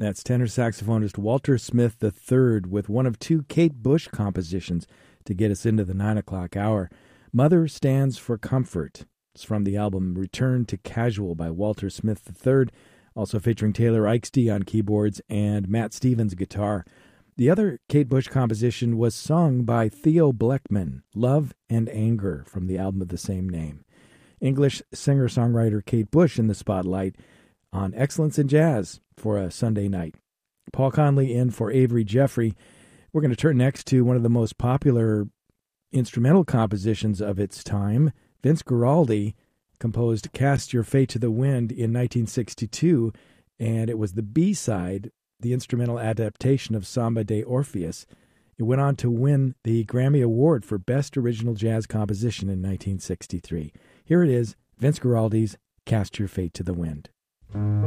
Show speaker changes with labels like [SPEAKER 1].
[SPEAKER 1] That's tenor saxophonist Walter Smith III with one of two Kate Bush compositions to get us into the 9 o'clock hour. Mother Stands for Comfort. It's from the album Return to Casual by Walter Smith III, also featuring Taylor Eichstee on keyboards and Matt Stevens guitar. The other Kate Bush composition was sung by Theo Bleckman, Love and Anger, from the album of the same name. English singer-songwriter Kate Bush in the spotlight on Excellence in Jazz for a Sunday night. Paul Conley in for Avery Jeffrey. We're going to turn next to one of the most popular instrumental compositions of its time. Vince Guaraldi composed Cast Your Fate to the Wind in 1962, and it was the B-side, the instrumental adaptation of Samba de Orpheus. It went on to win the Grammy Award for Best Original Jazz Composition in 1963. Here it is, Vince Guaraldi's Cast Your Fate to the Wind.